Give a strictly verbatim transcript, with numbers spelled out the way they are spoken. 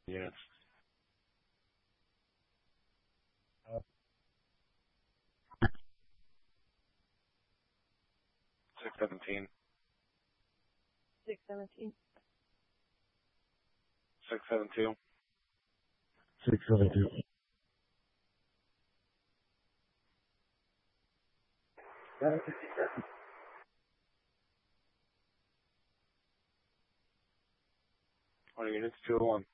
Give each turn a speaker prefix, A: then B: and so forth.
A: units. six seventeen.
B: six seventeen.
A: six seven two.
C: six seven two.
A: twenty units, two oh one.